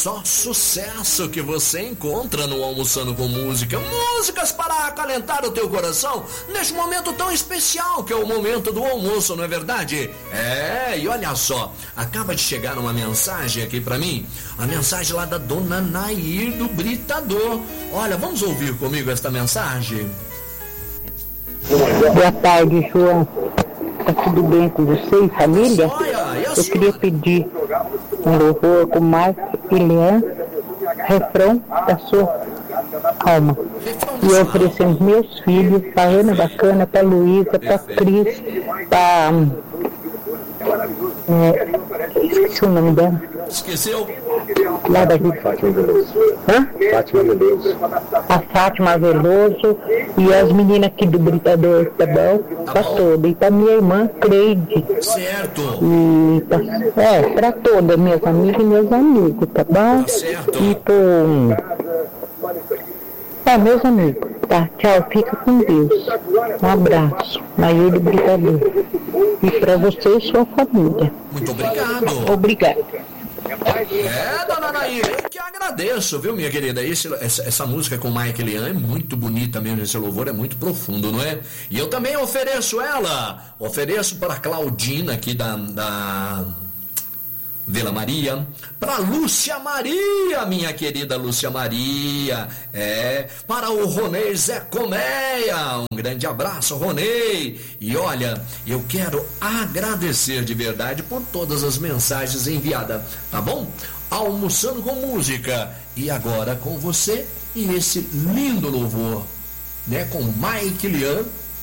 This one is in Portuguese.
só sucesso que você encontra no Almoçando com Música. Músicas para acalentar o teu coração neste momento tão especial que é o momento do almoço, não é verdade? E olha só, acaba de chegar uma mensagem aqui pra mim, a mensagem lá da dona Nair do Britador. Olha, vamos ouvir comigo esta mensagem? Boa tarde, João. Tá tudo bem com você e família? Eu queria pedir um louvor com Marco e Leão, refrão da sua alma. E eu oferecer os meus filhos, pra Ana Bacana, pra Luísa, pra Cris, pra... esqueci o nome dela. Esqueceu? Lá da Rio. Fátima Veloso. Hã? Fátima Veloso. A Fátima Veloso e as meninas aqui do Britador, tá bom? Pra toda. E pra minha irmã Cleide. Certo. E pra todas, minhas amigas e meus amigos, tá bom? Tá certo. E meus amigos. Tá, tchau, fica com Deus. Um abraço. Nair do Britador. E pra você e sua família. Muito obrigado. Obrigado. Dona Nair, eu que agradeço, viu, minha querida? Essa música com Mike e Leão é muito bonita mesmo, esse louvor é muito profundo, não é? E eu também ofereço para a Claudina aqui da Vila Maria, para Lúcia Maria, minha querida Lúcia Maria, para o Ronei Zé Colmeia, um grande abraço, Ronei. E olha, eu quero agradecer de verdade por todas as mensagens enviadas, tá bom? Almoçando com Música, e agora com você e esse lindo louvor, né, com Mike Leão